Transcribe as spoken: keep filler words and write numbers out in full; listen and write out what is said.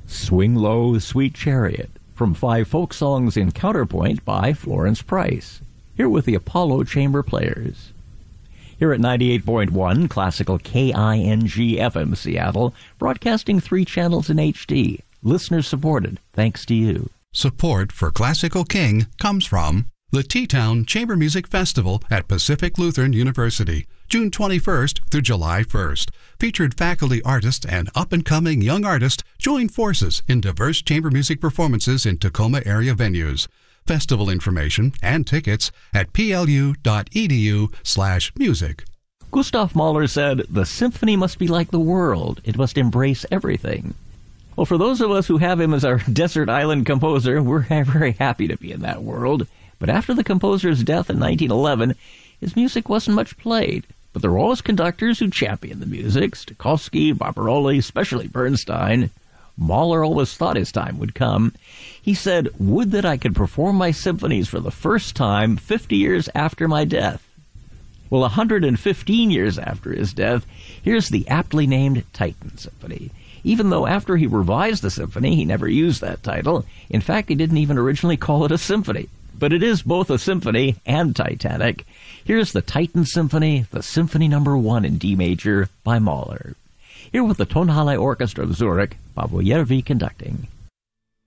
Swing Low, Sweet Chariot, from Five Folk Songs in Counterpoint by Florence Price, here with the Apollo Chamber Players. Here at ninety-eight point one, classical K I N G F M Seattle, broadcasting three channels in H D. Listeners supported, thanks to you. Support for Classical King comes from the T-Town Chamber Music Festival at Pacific Lutheran University, June twenty-first through July first. Featured faculty artists and up-and-coming young artists join forces in diverse chamber music performances in Tacoma area venues. Festival information and tickets at plu.edu slash music. Gustav Mahler said, "The symphony must be like the world. It must embrace everything." Well, for those of us who have him as our desert island composer, we're very happy to be in that world. But after the composer's death in nineteen eleven, his music wasn't much played. But there were always conductors who championed the music, Stokowski, Barbaroli, especially Bernstein. Mahler always thought his time would come. He said, "Would that I could perform my symphonies for the first time fifty years after my death." Well, one hundred fifteen years after his death, here's the aptly named Titan Symphony. Even though after he revised the symphony, he never used that title. In fact, he didn't even originally call it a symphony. But it is both a symphony and Titanic. Here's the Titan Symphony, the Symphony Number One in D major by Mahler. Here with the Tonhalle Orchestra of Zurich, Paavo Järvi conducting.